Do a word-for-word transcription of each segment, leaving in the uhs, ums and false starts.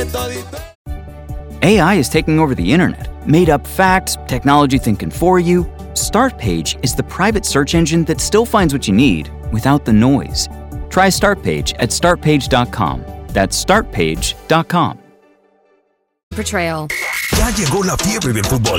todito. A I is taking over the internet. Made up facts, technology thinking for you. Startpage is the private search engine that still finds what you need without the noise. Try Startpage at start page dot com. That's start page dot com. Portrayal. Ya llegó la fiebre del fútbol.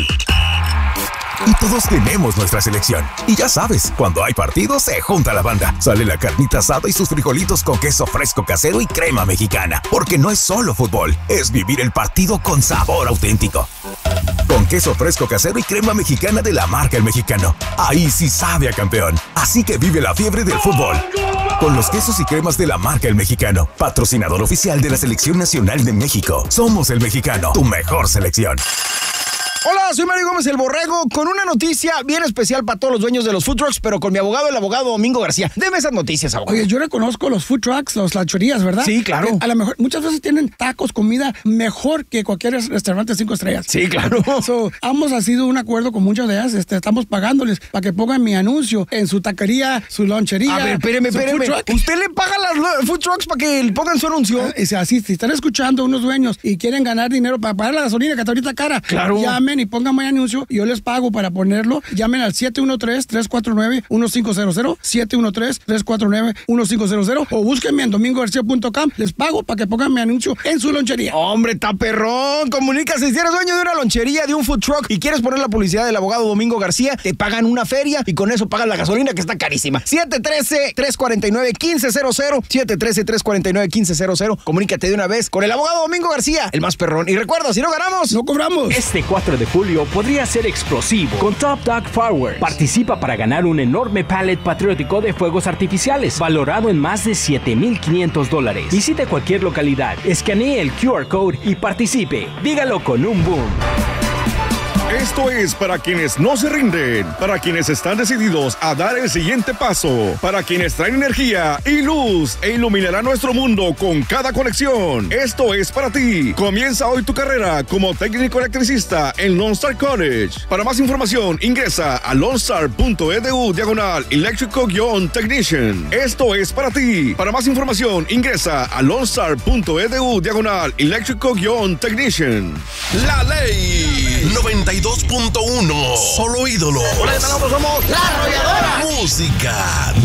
Y todos tenemos nuestra selección. Y ya sabes, cuando hay partido se junta la banda. Sale la carnita asada y sus frijolitos con queso fresco casero y crema mexicana. Porque no es solo fútbol, es vivir el partido con sabor auténtico. Con queso fresco casero y crema mexicana de la marca El Mexicano. Ahí sí sabe a campeón. Así que vive la fiebre del fútbol con los quesos y cremas de la marca El Mexicano. Patrocinador oficial de la Selección Nacional de México. Somos El Mexicano, tu mejor selección. Hola, soy Mario Gómez el Borrego con una noticia bien especial para todos los dueños de los food trucks, pero con mi abogado, el abogado Domingo García. Deme esas noticias, abogado. Oye, yo reconozco los food trucks, las lancherías, ¿verdad? Sí, claro. Que a lo mejor muchas veces tienen tacos, comida mejor que cualquier restaurante de cinco estrellas. Sí, claro. So, hemos sido un acuerdo con muchas de ellas. Este, estamos pagándoles para que pongan mi anuncio en su taquería, su lonchería. A ver, espéreme, su espéreme. food truck. ¿Usted le paga a las food trucks para que pongan su anuncio? Ah, es así, si están escuchando unos dueños y quieren ganar dinero para pagar la gasolina que está ahorita cara, claro, llamen y pongan mi anuncio. Yo les pago para ponerlo. Llamen al siete uno tres, tres cuatro nueve, uno cinco cero cero, siete uno tres, tres cuatro nueve, uno cinco cero cero o búsquenme en domingo garcía punto com. Les pago para que pongan mi anuncio en su lonchería. Hombre, está perrón. Comunícase. Si eres dueño de una lonchería, de un food truck y quieres poner la publicidad del abogado Domingo García, te pagan una feria y con eso pagas la gasolina que está carísima. siete uno tres, tres cuatro nueve, uno cinco cero cero, siete uno tres, tres cuatro nueve, uno cinco cero cero. Comunícate de una vez con el abogado Domingo García, el más perrón. Y recuerda, si no ganamos, no cobramos. Este cuatro de julio podría ser explosivo con Top Dog Fireworks. Participa para ganar un enorme pallet patriótico de fuegos artificiales valorado en más de siete mil quinientos dólares. Visite cualquier localidad, escanee el Q R Code y participe. Dígalo con un boom. Esto es para quienes no se rinden, para quienes están decididos a dar el siguiente paso, para quienes traen energía y luz e iluminarán nuestro mundo con cada conexión. Esto es para ti. Comienza hoy tu carrera como técnico electricista en Lone Star College. Para más información, ingresa a lonestar punto e d u diagonal electrical-technician. Esto es para ti. Para más información, ingresa a lonestar punto e d u diagonal electrical-technician. La ley noventa y dos punto uno. Solo ídolo. Hola, ¿qué tal? Nosotros somos La Arrolladora. Música